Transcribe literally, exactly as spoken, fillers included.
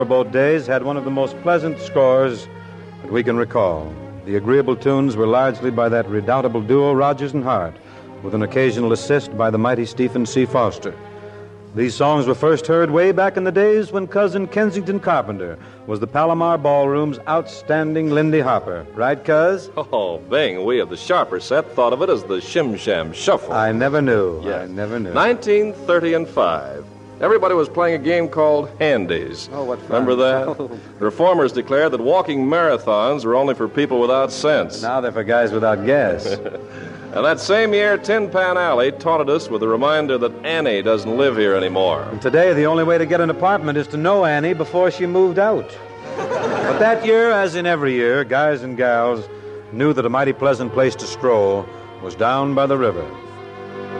Both days had one of the most pleasant scores that we can recall. The agreeable tunes were largely by that redoubtable duo, Rodgers and Hart, with an occasional assist by the mighty Stephen C. Foster. These songs were first heard way back in the days when cousin Kensington Carpenter was the Palomar Ballroom's outstanding Lindy Hopper. Right, cuz? Oh, Bing, we of the sharper set thought of it as the Shim Sham Shuffle. I never knew. Yeah. I never knew. nineteen thirty and five. Everybody was playing a game called Handies. Oh, what fun. Remember that? Oh. The reformers declared that walking marathons were only for people without sense. Now they're for guys without gas. And that same year, Tin Pan Alley taunted us with a reminder that Annie doesn't live here anymore. And today, the only way to get an apartment is to know Annie before she moved out. But that year, as in every year, guys and gals knew that a mighty pleasant place to stroll was down by the river.